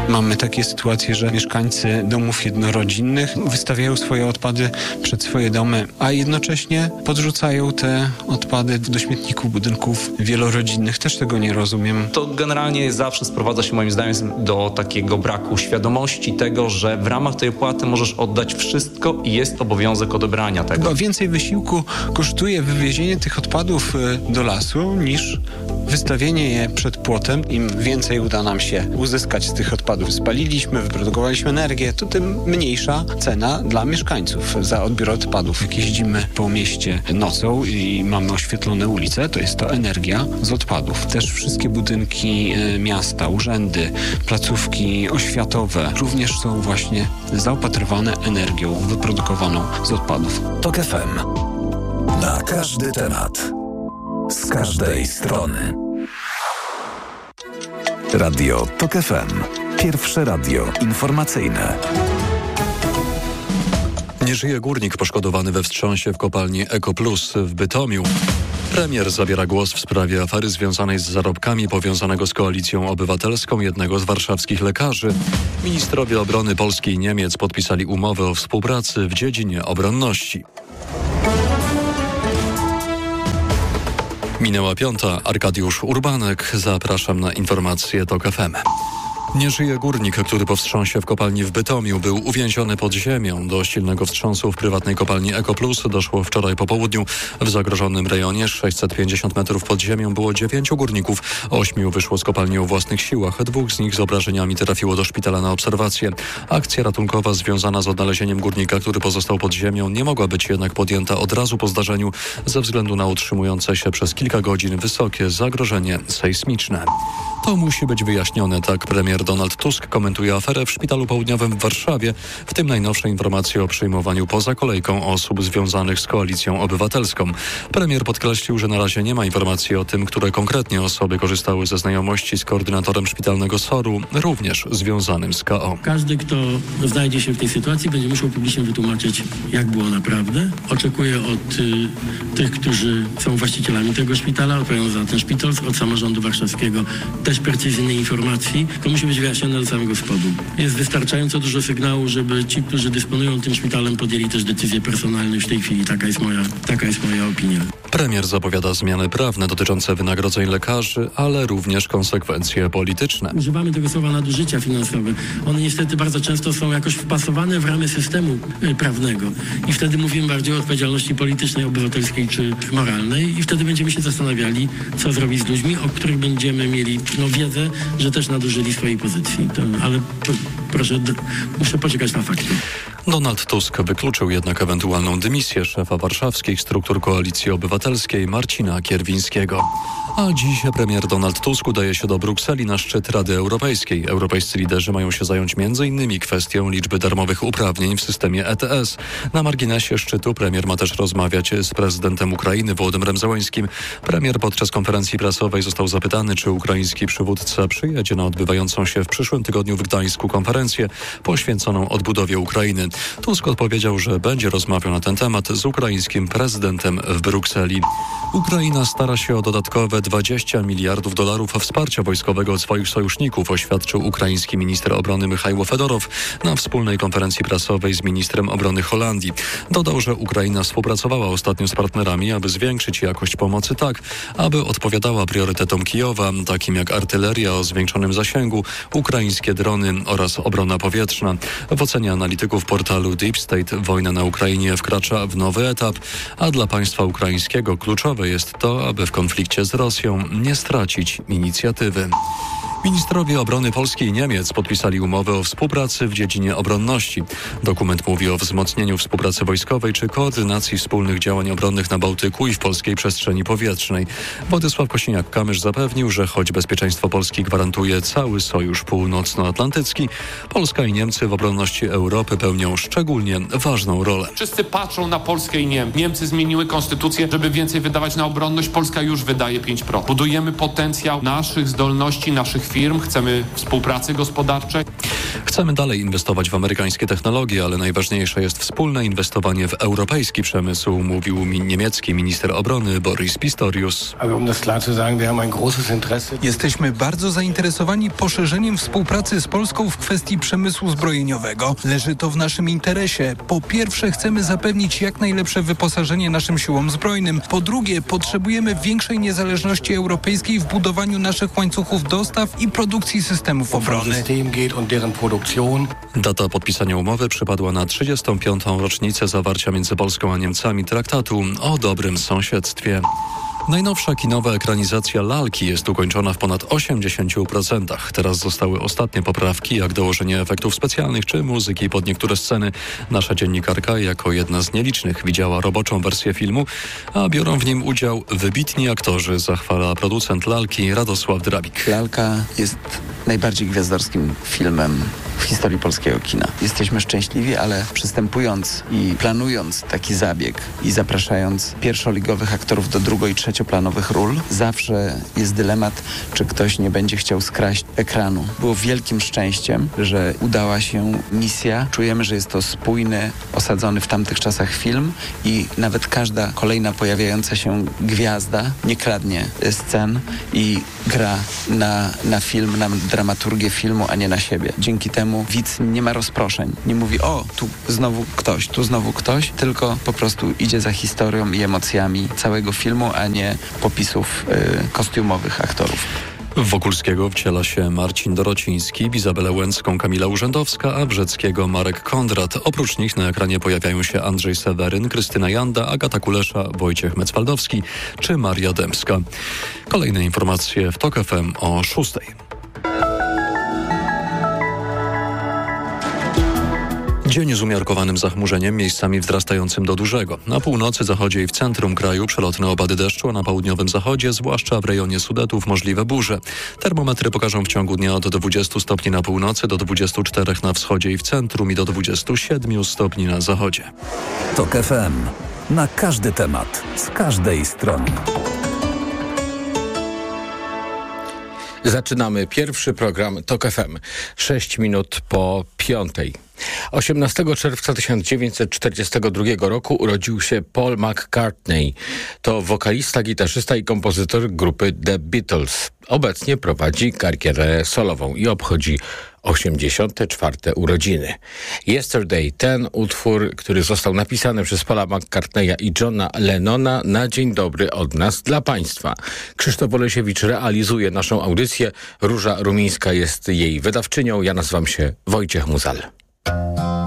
Mamy takie sytuacje, że mieszkańcy domów jednorodzinnych wystawiają swoje odpady przed swoje domy, a jednocześnie podrzucają te odpady do śmietników budynków wielorodzinnych. Też tego nie rozumiem. To generalnie zawsze sprowadza się moim zdaniem do takiego braku świadomości tego, że w ramach tej opłaty możesz oddać wszystko i jest obowiązek odebrania tego. Chyba więcej wysiłku kosztuje wywiezienie tych odpadów do lasu niż wystawienie je przed płotem. Im więcej uda nam się uzyskać z tych odpadów. Spaliliśmy, wyprodukowaliśmy energię, to tym mniejsza cena dla mieszkańców za odbiór odpadów. Jak jeździmy po mieście nocą i mamy oświetlone ulice, to jest to energia z odpadów. Też wszystkie budynki miasta, urzędy, placówki oświatowe również są właśnie zaopatrywane energią wyprodukowaną z odpadów. TOK FM. Na każdy temat. Z każdej strony. Radio TOK FM. Pierwsze radio informacyjne. Nie żyje górnik poszkodowany we wstrząsie w kopalni EcoPlus w Bytomiu. Premier zabiera głos w sprawie afery związanej z zarobkami powiązanego z Koalicją Obywatelską jednego z warszawskich lekarzy. Ministrowie obrony Polski i Niemiec podpisali umowę o współpracy w dziedzinie obronności. Minęła 5. Arkadiusz Urbanek. Zapraszam na informacje TOK FM. Nie żyje górnik, który po wstrząsie w kopalni w Bytomiu był uwięziony pod ziemią. Do silnego wstrząsu w prywatnej kopalni EcoPlus doszło wczoraj po południu. W zagrożonym rejonie 650 metrów pod ziemią było 9 górników. 8 wyszło z kopalni o własnych siłach. 2 z nich z obrażeniami trafiło do szpitala na obserwację. Akcja ratunkowa związana z odnalezieniem górnika, który pozostał pod ziemią, nie mogła być jednak podjęta od razu po zdarzeniu ze względu na utrzymujące się przez kilka godzin wysokie zagrożenie sejsmiczne. To musi być wyjaśnione, tak premier Donald Tusk komentuje aferę w Szpitalu Południowym w Warszawie, w tym najnowsze informacje o przyjmowaniu poza kolejką osób związanych z Koalicją Obywatelską. Premier podkreślił, że na razie nie ma informacji o tym, które konkretnie osoby korzystały ze znajomości z koordynatorem szpitalnego SOR-u, również związanym z KO. Każdy, kto znajdzie się w tej sytuacji, będzie musiał publicznie wytłumaczyć, jak było naprawdę. Oczekuję od tych, którzy są właścicielami tego szpitala, odpowiadają za ten szpital, od samorządu warszawskiego też precyzyjnej informacji. To musi być wyjaśnione do samego spodu. Jest wystarczająco dużo sygnału, żeby ci, którzy dysponują tym szpitalem, podjęli też decyzje personalne już w tej chwili. Taka jest moja opinia. Premier zapowiada zmiany prawne dotyczące wynagrodzeń lekarzy, ale również konsekwencje polityczne. Używamy tego słowa nadużycia finansowe. One niestety bardzo często są jakoś wpasowane w ramy systemu prawnego. I wtedy mówimy bardziej o odpowiedzialności politycznej, obywatelskiej czy moralnej. I wtedy będziemy się zastanawiali, co zrobić z ludźmi, o których będziemy mieli wiedzę, że też nadużyli swojej pozycji. Ale proszę, muszę poczekać na fakty. Donald Tusk wykluczył jednak ewentualną dymisję szefa warszawskich struktur Koalicji Obywatelskiej Marcina Kierwińskiego. A dziś premier Donald Tusk udaje się do Brukseli na szczyt Rady Europejskiej. Europejscy liderzy mają się zająć m.in. kwestią liczby darmowych uprawnień w systemie ETS. Na marginesie szczytu premier ma też rozmawiać z prezydentem Ukrainy Wołodymyrem Zełeńskim. Premier podczas konferencji prasowej został zapytany, czy ukraiński przywódca przyjedzie na odbywającą się w przyszłym tygodniu w Gdańsku konferencję poświęconą odbudowie Ukrainy. Tusk odpowiedział, że będzie rozmawiał na ten temat z ukraińskim prezydentem w Brukseli. Ukraina stara się o dodatkowe $20 miliardów wsparcia wojskowego od swoich sojuszników, oświadczył ukraiński minister obrony Michajło Fedorow na wspólnej konferencji prasowej z ministrem obrony Holandii. Dodał, że Ukraina współpracowała ostatnio z partnerami, aby zwiększyć jakość pomocy tak, aby odpowiadała priorytetom Kijowa, takim jak artyleria o zwiększonym zasięgu, ukraińskie drony oraz obrona powietrzna. W ocenie analityków portalu Deep State wojna na Ukrainie wkracza w nowy etap, a dla państwa ukraińskiego kluczowe jest to, aby w konflikcie z Rosją nie stracić inicjatywy. Ministrowie obrony Polski i Niemiec podpisali umowę o współpracy w dziedzinie obronności. Dokument mówi o wzmocnieniu współpracy wojskowej czy koordynacji wspólnych działań obronnych na Bałtyku i w polskiej przestrzeni powietrznej. Władysław Kosiniak-Kamysz zapewnił, że choć bezpieczeństwo Polski gwarantuje cały Sojusz Północnoatlantycki, Polska i Niemcy w obronności Europy pełnią szczególnie ważną rolę. Wszyscy patrzą na Polskę i Niemcy. Niemcy zmieniły konstytucję, żeby więcej wydawać na obronność. Polska już wydaje 5%. Budujemy potencjał naszych zdolności, naszych firm, chcemy współpracy gospodarczej. Chcemy dalej inwestować w amerykańskie technologie, ale najważniejsze jest wspólne inwestowanie w europejski przemysł, mówił niemiecki minister obrony Boris Pistorius. Jesteśmy bardzo zainteresowani poszerzeniem współpracy z Polską w kwestii przemysłu zbrojeniowego. Leży to w naszym interesie. Po pierwsze, chcemy zapewnić jak najlepsze wyposażenie naszym siłom zbrojnym. Po drugie, potrzebujemy większej niezależności europejskiej w budowaniu naszych łańcuchów dostaw i produkcji systemów obrony. Data podpisania umowy przypadła na 35. rocznicę zawarcia między Polską a Niemcami traktatu o dobrym sąsiedztwie. Najnowsza kinowa ekranizacja Lalki jest ukończona w ponad 80%. Teraz zostały ostatnie poprawki, jak dołożenie efektów specjalnych czy muzyki pod niektóre sceny. Nasza dziennikarka jako jedna z nielicznych widziała roboczą wersję filmu, a biorą w nim udział wybitni aktorzy, zachwala producent Lalki Radosław Drabik. Lalka jest najbardziej gwiazdorskim filmem w historii polskiego kina. Jesteśmy szczęśliwi, ale przystępując i planując taki zabieg i zapraszając pierwszoligowych aktorów do drugo- i trzecioplanowych ról, zawsze jest dylemat, czy ktoś nie będzie chciał skraść ekranu. Było wielkim szczęściem, że udała się misja. Czujemy, że jest to spójny, osadzony w tamtych czasach film i nawet każda kolejna pojawiająca się gwiazda nie kradnie scen i gra na film, na dramaturgię filmu, a nie na siebie. Dzięki temu widz nie ma rozproszeń. Nie mówi, o, tu znowu ktoś, tylko po prostu idzie za historią i emocjami całego filmu, a nie popisów kostiumowych aktorów. W Wokulskiego wciela się Marcin Dorociński, w Izabelę Łęcką Kamila Urzędowska, a Brzeckiego Marek Kondrat. Oprócz nich na ekranie pojawiają się Andrzej Seweryn, Krystyna Janda, Agata Kulesza, Wojciech Mecwaldowski czy Maria Dębska. Kolejne informacje w TOK FM o 6:00. Dzień z umiarkowanym zachmurzeniem, miejscami wzrastającym do dużego. Na północy, zachodzie i w centrum kraju przelotne opady deszczu, a na południowym zachodzie, zwłaszcza w rejonie Sudetów, możliwe burze. Termometry pokażą w ciągu dnia od 20 stopni na północy do 24 na wschodzie i w centrum i do 27 stopni na zachodzie. TOK FM. Na każdy temat, z każdej strony. Zaczynamy pierwszy program TOK FM. 6 minut po 5:00. 18 czerwca 1942 roku urodził się Paul McCartney. To wokalista, gitarzysta i kompozytor grupy The Beatles. Obecnie prowadzi karierę solową i obchodzi 84. urodziny. Yesterday, ten utwór, który został napisany przez Paula McCartneya i Johna Lennona na dzień dobry od nas dla Państwa. Krzysztof Olesiewicz realizuje naszą audycję. Róża Rumińska jest jej wydawczynią. Ja nazywam się Wojciech Muzal.